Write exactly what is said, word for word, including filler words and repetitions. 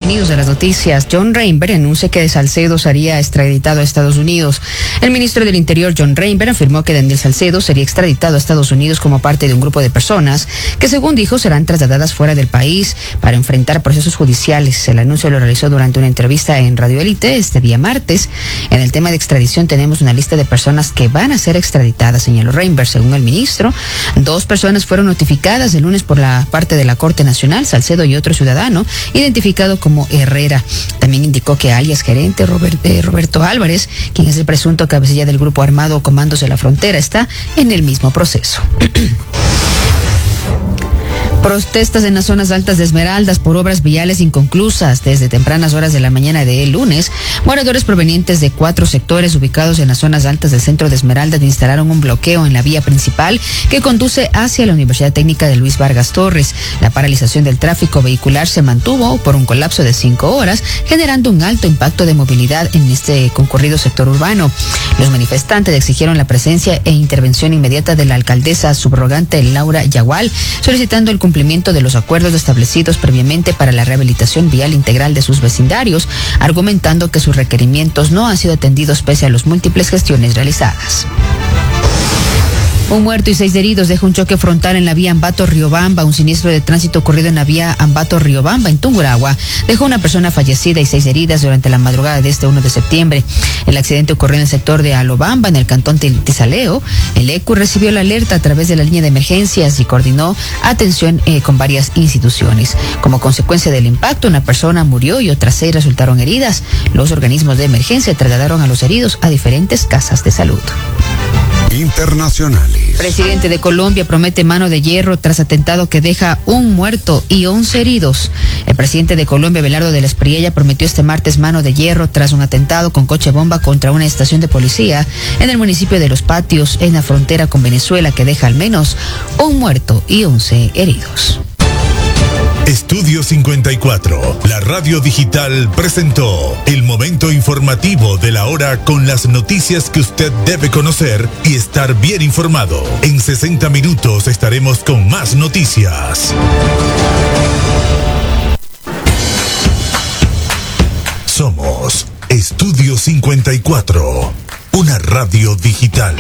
Unidos de las noticias. John Reinberg anuncia que de Salcedo sería extraditado a Estados Unidos. El ministro del Interior, John Reinberg, afirmó que Daniel Salcedo sería extraditado a Estados Unidos como parte de un grupo de personas que, según dijo, serán trasladadas fuera del país para enfrentar procesos judiciales. El anuncio lo realizó durante una entrevista en Radio Élite este día martes. En el tema de extradición tenemos una lista de personas que van a ser extraditadas, señaló Reinberg. Según el ministro, dos personas fueron notificadas el lunes por la parte de la Corte Nacional, Salcedo y otro ciudadano, identificado como Herrera. También indicó que alias gerente Robert, eh, Roberto Álvarez, quien es el presunto cabecilla del grupo armado Comandos de la Frontera, está en el mismo proceso. Protestas en las zonas altas de Esmeraldas por obras viales inconclusas. Desde tempranas horas de la mañana de el lunes, moradores provenientes de cuatro sectores ubicados en las zonas altas del centro de Esmeraldas instalaron un bloqueo en la vía principal que conduce hacia la Universidad Técnica de Luis Vargas Torres. La paralización del tráfico vehicular se mantuvo por un colapso de cinco horas, generando un alto impacto de movilidad en este concurrido sector urbano. Los manifestantes exigieron la presencia e intervención inmediata de la alcaldesa subrogante Laura Yagual, solicitando el cumplimiento de los acuerdos establecidos previamente para la rehabilitación vial integral de sus vecindarios, argumentando que sus requerimientos no han sido atendidos pese a las múltiples gestiones realizadas. Un muerto y seis heridos deja un choque frontal en la vía Ambato-Riobamba. Un siniestro de tránsito ocurrido en la vía Ambato-Riobamba, en Tungurahua, dejó una persona fallecida y seis heridas durante la madrugada de este uno de septiembre. El accidente ocurrió en el sector de Alobamba, en el cantón Tizaleo. El E C U recibió la alerta a través de la línea de emergencias y coordinó atención eh, con varias instituciones. Como consecuencia del impacto, una persona murió y otras seis resultaron heridas. Los organismos de emergencia trasladaron a los heridos a diferentes casas de salud. Internacionales. Presidente de Colombia promete mano de hierro tras atentado que deja un muerto y once heridos. El presidente de Colombia, Belardo de la Espriella, prometió este martes mano de hierro tras un atentado con coche bomba contra una estación de policía en el municipio de Los Patios, en la frontera con Venezuela, que deja al menos un muerto y once heridos. Estudio cincuenta y cuatro, la radio digital, presentó el momento informativo de la hora con las noticias que usted debe conocer y estar bien informado. En sesenta minutos estaremos con más noticias. Somos Estudio cincuenta y cuatro, una radio digital.